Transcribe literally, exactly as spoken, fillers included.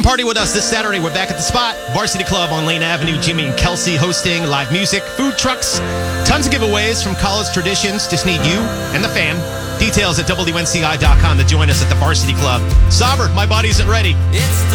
Party with us this Saturday. We're back at the spot. Varsity Club on Lane Avenue. Jimmy and Kelsey hosting live music, food trucks, tons of giveaways from college traditions. Just need you and the fam. Details at W N C I dot com to join us at the Varsity Club. Sauber, my body isn't ready. It's